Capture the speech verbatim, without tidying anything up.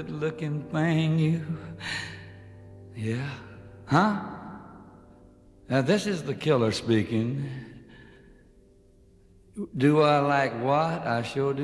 good-looking thing, you. Yeah. Huh? Now, this is the killer speaking. Do I like what? I sure do.